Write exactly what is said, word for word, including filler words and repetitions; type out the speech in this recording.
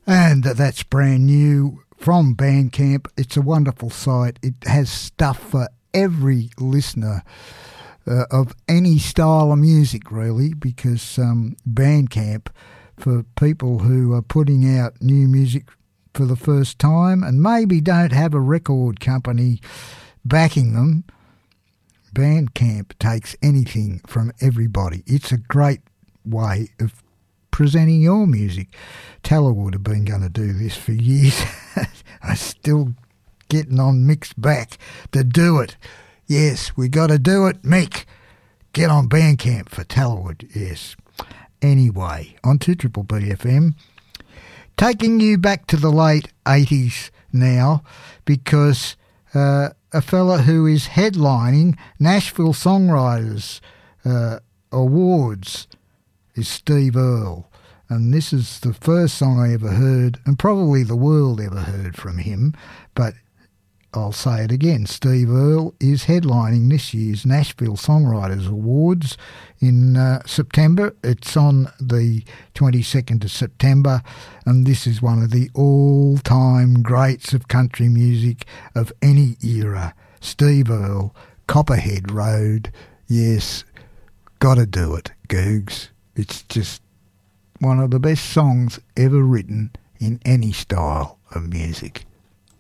And that's brand new from Bandcamp. It's a wonderful site. It has stuff for every listener uh, of any style of music, really, because um, Bandcamp, for people who are putting out new music for the first time and maybe don't have a record company backing them, Bandcamp takes anything from everybody. It's a great way of presenting your music. Tallerwood have been going to do this for years. I'm still getting on Mick's back to do it. Yes, we got to do it, Mick. Get on Bandcamp for Tallerwood, yes. Anyway, on to Triple B F M. Taking you back to the late eighties now, because uh, a fella who is headlining Nashville Songwriters uh, Awards is Steve Earle. And this is the first song I ever heard, and probably the world ever heard from him. But I'll say it again, Steve Earle is headlining this year's Nashville Songwriters Awards in uh, September. It's on the twenty-second of September, and this is one of the all-time greats of country music of any era. Steve Earle, Copperhead Road. Yes, gotta do it, Googs. It's just one of the best songs ever written in any style of music.